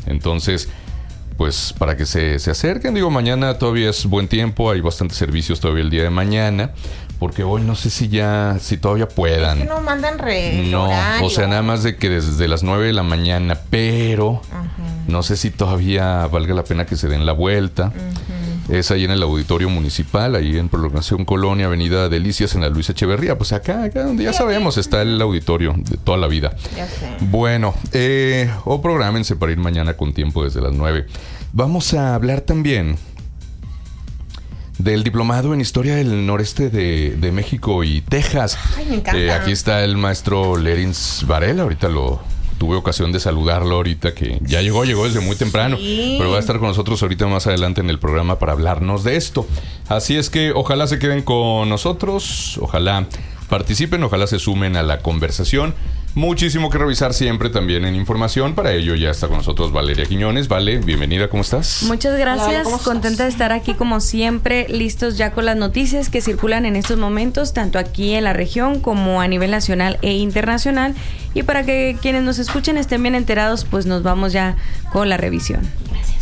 Entonces, pues para que se acerquen. Digo, mañana todavía es buen tiempo, hay bastantes servicios todavía el día de mañana. Porque hoy no sé si todavía puedan. Es que no mandan No, horario. o sea, nada más de que desde las 9 de la mañana, pero no sé si todavía valga la pena que se den la vuelta. Es ahí en el Auditorio Municipal, ahí en Prolongación Colonia, Avenida Delicias, en la Luis Echeverría. Pues acá donde ya sabemos está el auditorio de toda la vida. Ya sé. Bueno, o prográmense para ir mañana con tiempo desde las 9. Vamos a hablar también del diplomado en Historia del Noreste de México y Texas. Ay, me encanta. Aquí está el maestro Lerins Varela. Ahorita tuve ocasión de saludarlo ahorita, que ya llegó desde muy temprano. Sí. Pero va a estar con nosotros ahorita más adelante en el programa para hablarnos de esto. Así es que ojalá se queden con nosotros, ojalá participen, ojalá se sumen a la conversación. Muchísimo que revisar siempre también en información. Para ello ya está con nosotros Valeria Quiñones. Vale, bienvenida, ¿cómo estás? Muchas gracias, Hola, ¿cómo estás? contenta de estar aquí como siempre, listos ya con las noticias que circulan en estos momentos, tanto aquí en la región como a nivel nacional e internacional. Y para que quienes nos escuchen estén bien enterados, pues nos vamos ya con la revisión. Gracias.